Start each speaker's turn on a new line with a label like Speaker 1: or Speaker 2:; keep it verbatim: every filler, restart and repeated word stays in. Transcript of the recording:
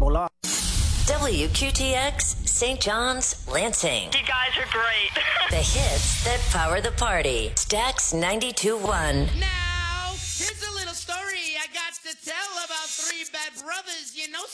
Speaker 1: whole lot.
Speaker 2: W Q T X, Saint John's, Lansing.
Speaker 3: You guys are great.
Speaker 2: The hits that power the party. Stax ninety-two point one.
Speaker 4: Now, here's a little story I got to tell about three bad brothers, you know.